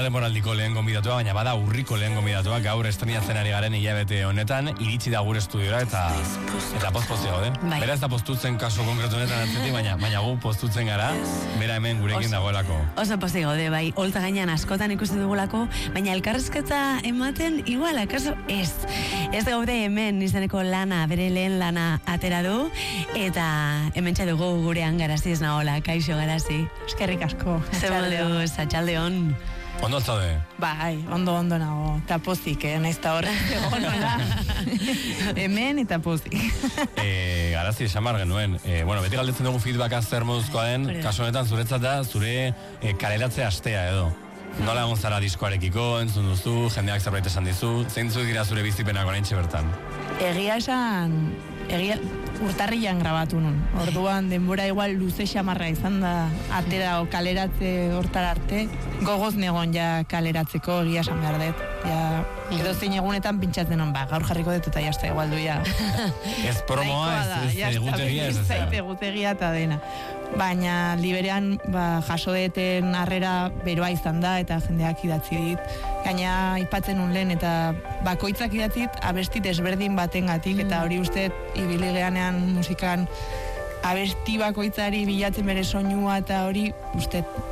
denboraldiko lehen gonbidatua, baina bada urriko lehen gonbidatua, gaur estrenatzen ari garen hilabete honetan, iritsi da gure estudiora eta poz-pozik gaude. Bera ez da postutzen kaso konkretu honetan atzetik, baina gu postutzen gara, bera hemen gurekin dagoelako. Oso pozik gaude, bai, holta gainean askotan ikusi dugulako, baina elkarrezketa ematen igual, akaso ez. Ez gaude hemen izeneko lana, bere lehen lana atera du, eta hemen txadugu gurean Garazi ez nahola, kaixo Garazi. Eskerrik asko. Zemoldu, zatxaldeon. Ondo altzaude? Bai, ondo nago, eta pozik, nahiz eta horren egonola. Hemen eta pozik. Garazi, esamar genuen, beti galdetzen dugu feedbacka zer moduzkoa den, kasu honetan zuretzat da, zure kaleratze astea edo. Nola egon zara diskoarekiko, entzun duzu, jendeak zerbait esan dizu, zeintzu dira zure bizipenak oraintxe bertan? Egia urtarrian grabatu nun. Orduan denbora igual luze xamarra izan da atera o kaleratze hortar arte. Gogoz negon ja kaleratzeko egia esan behar dut. Edo zein egunetan pintxatzen hon, gaur jarriko dut eta jazta igual duia. Ez promoa, ez egutegia, ez zait egutegia eta dena. Baina liberean jaso deten harrera beroa izan da eta jendeak idatzi dit. Gaina ipatzen un lehen eta bakoitzak idatzit abesti desberdin batengatik eta hori uste ibili geanean musikan abesti bakoitzari bilatzen bere soinua eta hori uste